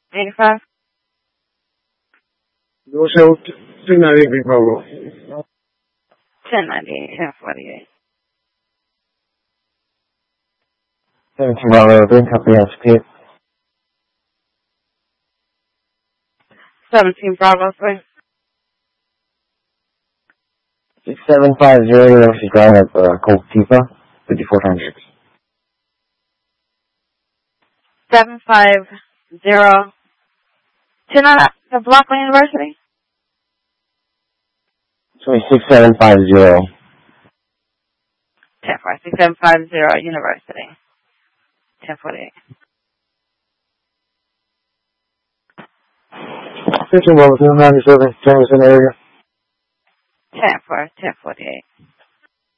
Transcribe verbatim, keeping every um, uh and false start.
eighty-five. Yo show two ninety-eight Big Bravo. ten ninety-eight, ten forty-eight. seventeen Bravo, Green Company has Pete. seventeen Bravo, three. six seven five zero, University Drive at uh, Cold Tifa, fifty-four times six. seven five zero. ten on the Block Lane University? Sorry, six seven five zero. ten four, six seven five zero, University. ten forty-eight. fifteen Bravo, two ninety-seven, Jameson area. ten four, ten forty-eight.